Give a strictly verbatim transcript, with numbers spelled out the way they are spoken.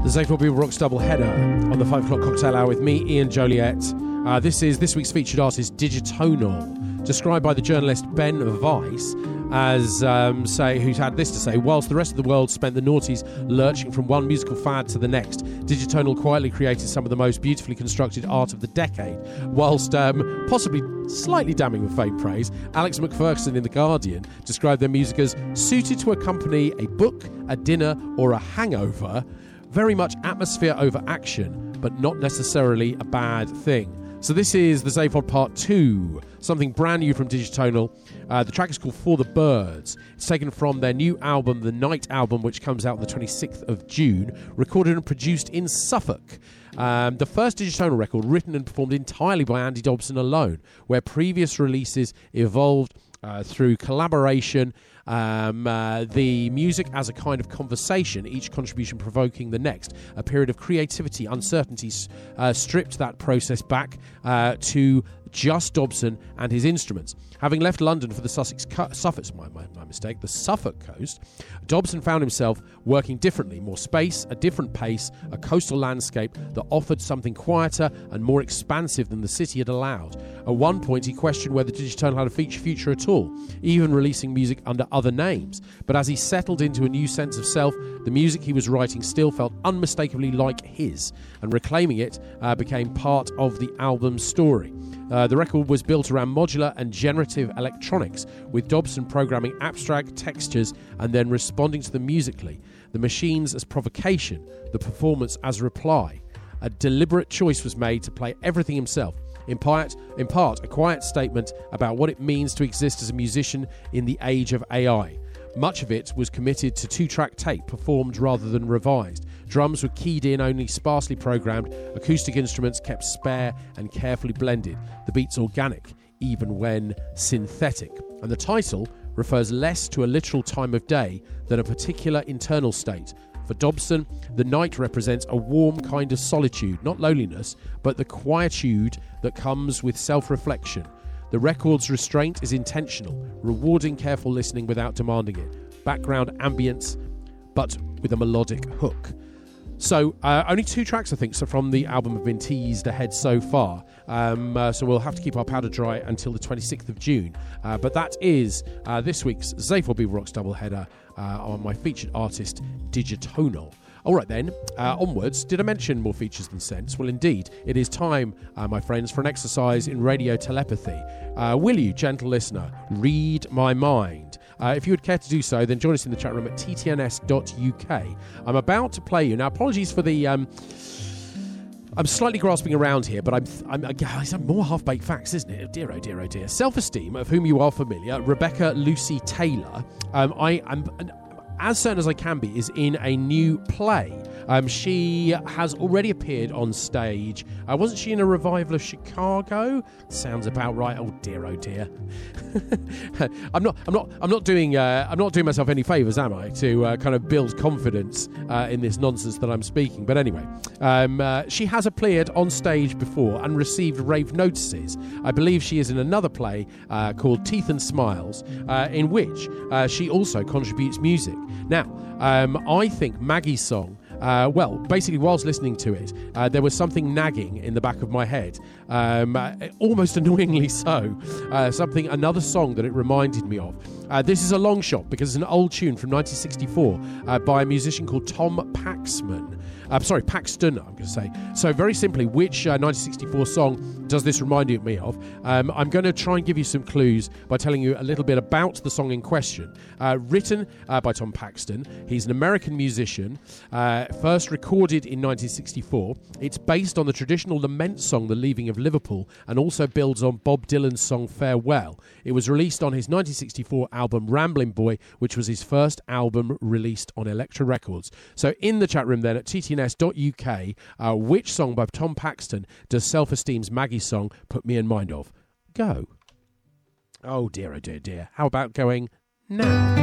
The Zaphod Beaver Rocks double header on the five o'clock cocktail hour with me, Ian Joliet. Uh, this is this week's featured artist, Digitonal, described by the journalist Ben Weiss as, um, say, who's had this to say: whilst the rest of the world spent the noughties lurching from one musical fad to the next, Digitonal quietly created some of the most beautifully constructed art of the decade. Whilst um, possibly slightly damning with faint praise, Alex McPherson in The Guardian described their music as suited to accompany a book, a dinner, or a hangover. Very much atmosphere over action, but not necessarily a bad thing. So this is the Zaphod Part two, something brand new from Digitonal. Uh, the track is called For the Birds. It's taken from their new album, The Night Album, which comes out on the twenty-sixth of June, recorded and produced in Suffolk. Um, the first Digitonal record written and performed entirely by Andy Dobson alone, where previous releases evolved uh, through collaboration, Um, uh, the music as a kind of conversation, each contribution provoking the next. A period of creativity, uncertainty uh, stripped that process back uh, to just Dobson and his instruments. Having left London for the Sussex co- Suffolk, my, my, my mistake, the Suffolk coast, Dobson found himself working differently, more space, a different pace, a coastal landscape that offered something quieter and more expansive than the city had allowed. At one point, he questioned whether Digitonal had a feature future at all, even releasing music under other names. But as he settled into a new sense of self, the music he was writing still felt unmistakably like his, and reclaiming it uh, became part of the album's story. Uh, the record was built around modular and generative electronics, with Dobson programming abstract textures and then responding to them musically. The machines as provocation, the performance as reply. A deliberate choice was made to play everything himself. In part, in part, a quiet statement about what it means to exist as a musician in the age of A I. Much of it was committed to two-track tape, performed rather than revised. Drums were keyed in, only sparsely programmed. Acoustic instruments kept spare and carefully blended. The beats organic, even when synthetic. And the title refers less to a literal time of day than a particular internal state. For Dobson, the night represents a warm kind of solitude, not loneliness, but the quietude that comes with self-reflection. The record's restraint is intentional, rewarding careful listening without demanding it. Background ambience, but with a melodic hook. So, uh, only two tracks, I think, so from the album have been teased ahead so far. Um, uh, so we'll have to keep our powder dry until the twenty-sixth of June. Uh, but that is uh, this week's Zaphod Beaver Rocks doubleheader uh, on my featured artist, Digitonal. All right then, uh, onwards. Did I mention more features than sense? Well, indeed, it is time, uh, my friends, for an exercise in radio telepathy. Uh, will you, gentle listener, read my mind? Uh, if you would care to do so, then join us in the chat room at t t n s dot u k. I'm about to play you. Now, apologies for the... Um, I'm slightly grasping around here, but I'm, I'm, I'm more half-baked facts, isn't it? Dear, oh dear, oh dear. Self-Esteem, of whom you are familiar, Rebecca Lucy Taylor. Um, I am... as certain as I can be, is in a new play. Um, she has already appeared on stage. Uh, wasn't she in a revival of Chicago? Sounds about right. Oh dear, oh dear. I'm not. I'm not. I'm not doing. Uh, I'm not doing myself any favours, am I? To uh, kind of build confidence uh, in this nonsense that I'm speaking. But anyway, um, uh, she has appeared on stage before and received rave notices. I believe she is in another play uh, called Teeth and Smiles, uh, in which uh, she also contributes music. Now, um, I think Maggie's song, uh, well, basically whilst listening to it, uh, there was something nagging in the back of my head, um, uh, almost annoyingly so, uh, something, another song that it reminded me of. Uh, this is a long shot because it's an old tune from nineteen sixty-four uh, by a musician called Tom Paxman. Uh, sorry, Paxton, I'm going to say. So very simply, which uh, nineteen sixty-four song does this remind me of? Um, I'm going to try and give you some clues by telling you a little bit about the song in question. Uh, written uh, by Tom Paxton. He's an American musician, uh, first recorded in nineteen sixty-four. It's based on the traditional lament song, The Leaving of Liverpool, and also builds on Bob Dylan's song Farewell. It was released on his nineteen sixty-four album Ramblin' Boy, which was his first album released on Elektra Records. So in the chat room then at t t n s dot u k, uh, which song by Tom Paxton does Self-Esteem's Maggie song put me in mind of? Go. Oh dear, oh dear, dear. How about going now?